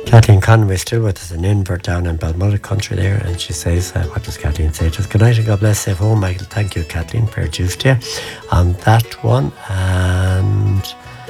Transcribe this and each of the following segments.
Kathleen Conway is still with us in Invert down in Balmulloch country there, and she says, what does Kathleen say to us? Good night and God bless, safe home, Michael. Thank you, Kathleen, fair juice to you on that one. And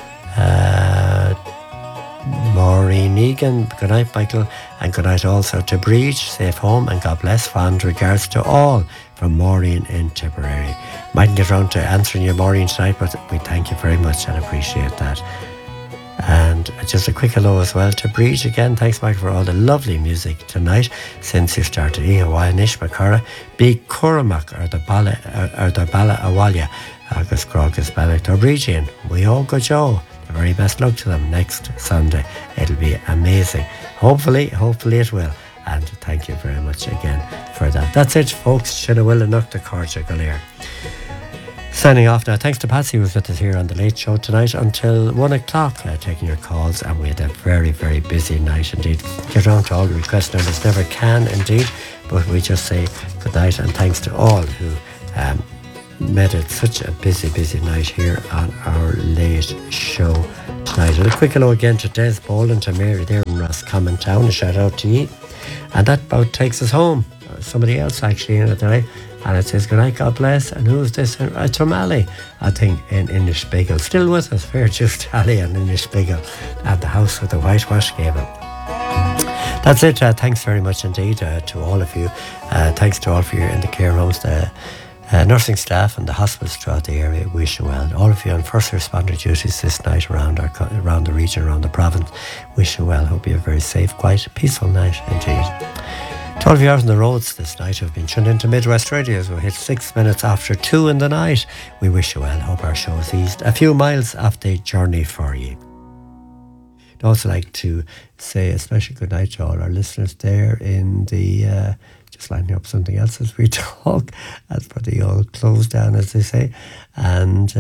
Maureen Egan, good night, Michael, and good night also to Breach, safe home and God bless. Fond regards to all from Maureen in Tipperary. Mightn't get round to answering you, Maureen, tonight, but we thank you very much and appreciate that. And just a quick hello as well to Breach again. Thanks, Michael, for all the lovely music tonight since you started. Ihawa Nish Makara, Bí Curamak or the Bala Awalia, Agus Grogus Balak or Breachian. We all go Joe. The very best luck to them next Sunday. It'll be amazing. Hopefully it will. And thank you very much again for that. That's it, folks. Should I will enough the Corja Galir. Signing off now. Thanks to Patsy who was with us here on the Late Show tonight until 1 o'clock, taking your calls, and we had a very, very busy night indeed. Get around to all the requests now, this never can indeed, but we just say good night and thanks to all who made it such a busy, busy night here on our Late Show tonight. And a quick hello again to Des Boland, to Mary there in Roscommon Town. A shout out to you. And that about takes us home. Somebody else actually in it tonight. And it says, good night, God bless. And who's this? It's from Ali, I think, in Inishbiggle. Still with us, fair just Ali and Inishbiggle at the house with the whitewash gable. That's it. Thanks very much indeed to all of you. Thanks to all of you in the care homes, the nursing staff and the hospitals throughout the area. Wish you well. All of you on first responder duties this night around the region, around the province. Wish you well. Hope you have a very safe, quiet, peaceful night indeed. To all of you out on the roads this night who have been tuned into Midwest Radio as we hit 6 minutes after 2 in the night, we wish you well. Hope our show has eased a few miles off the journey for you. I'd also like to say a special good night to all our listeners there in the just lining up something else as we talk, as per the old close down, as they say. And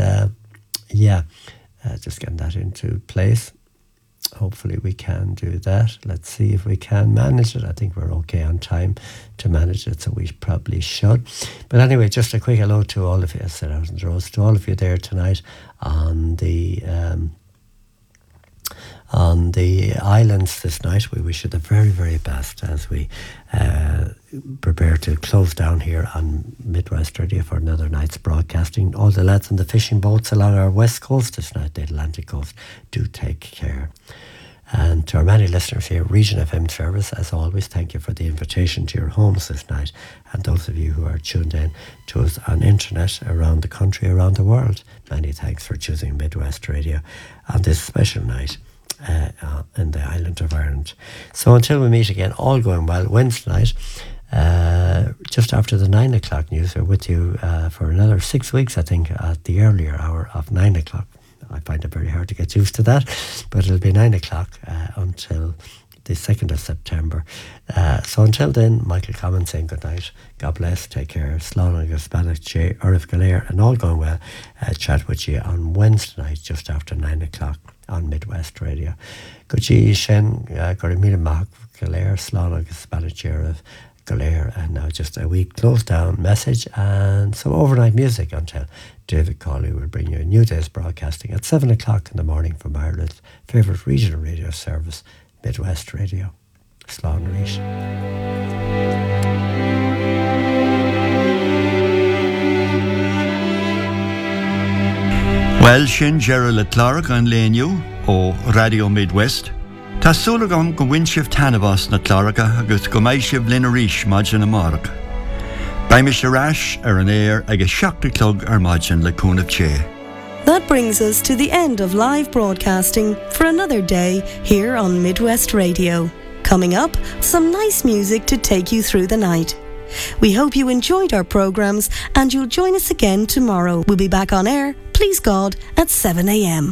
just getting that into place. Hopefully we can do that. Let's see if we can manage it. I think we're okay on time to manage it, so we probably should. But anyway, just a quick hello to all of you, I said out on the roads, to all of you there tonight on the islands this night. We wish you the very, very best as we prepare to close down here on Midwest Radio for another night's broadcasting. All the lads on the fishing boats along our west coast this night, the Atlantic coast, do take care. And to our many listeners here, Region FM service, as always, thank you for the invitation to your homes this night. And those of you who are tuned in to us on internet around the country, around the world, many thanks for choosing Midwest Radio on this special night in the island of Ireland. So until we meet again, all going well, Wednesday night, just after the 9 o'clock news, we're with you for another 6 weeks, I think, at the earlier hour of 9 o'clock. I find it very hard to get used to that, but it'll be 9 o'clock until the 2nd of September. So until then, Michael Common saying good night. God bless, take care. Slán agus Banach J. Urif Galir, and all going well. Chat with you on Wednesday night, just after 9 o'clock on Midwest Radio. Guji Shen, Gorimila Mach Galir, Slán agus Banach J. Urif Galir, and now just a wee close down message and some overnight music until David Cawley will bring you a new day's broadcasting at 7 o'clock in the morning from Ireland's favourite regional radio service, Midwest Radio. Slán Rish. Well, sin Gerald le Clark an léniu ó Radio Midwest. Tá súlagam go bhain tanabas na Clarka agus go mbeidh sibh lena ríis maidin na marach. Baimi sé rais an air agus seachta clog maidin le cúnamh ché. That brings us to the end of live broadcasting for another day here on Midwest Radio. Coming up, some nice music to take you through the night. We hope you enjoyed our programmes and you'll join us again tomorrow. We'll be back on air, please God, at 7 a.m.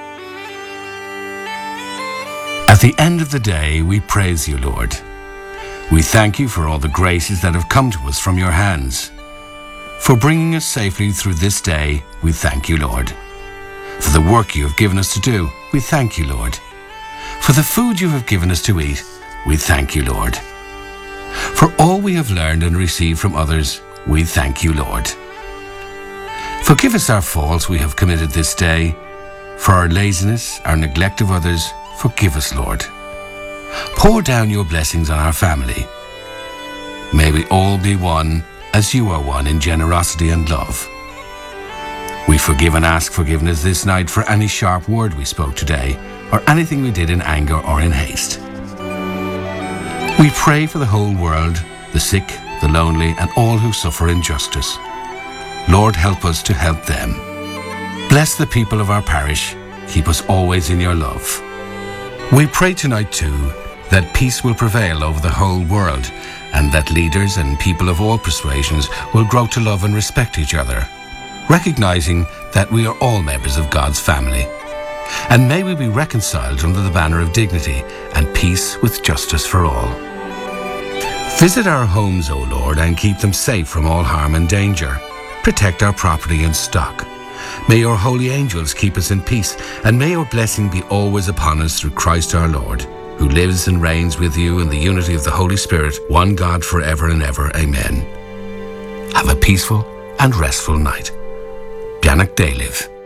At the end of the day, we praise you, Lord. We thank you for all the graces that have come to us from your hands. For bringing us safely through this day, we thank you, Lord. For the work you have given us to do, we thank you, Lord. For the food you have given us to eat, we thank you, Lord. For all we have learned and received from others, we thank you, Lord. Forgive us our faults we have committed this day. For our laziness, our neglect of others, forgive us, Lord. Pour down your blessings on our family. May we all be one as you are one in generosity and love. We forgive and ask forgiveness this night for any sharp word we spoke today or anything we did in anger or in haste. We pray for the whole world, the sick, the lonely, and all who suffer injustice. Lord, help us to help them. Bless the people of our parish. Keep us always in your love. We pray tonight too that peace will prevail over the whole world and that leaders and people of all persuasions will grow to love and respect each other, recognizing that we are all members of God's family. And may we be reconciled under the banner of dignity and peace with justice for all. Visit our homes, O Lord, and keep them safe from all harm and danger. Protect our property and stock. May your holy angels keep us in peace, and may your blessing be always upon us through Christ our Lord, who lives and reigns with you in the unity of the Holy Spirit, one God forever and ever. Amen. Have a peaceful and restful night. Beannach Déilibh.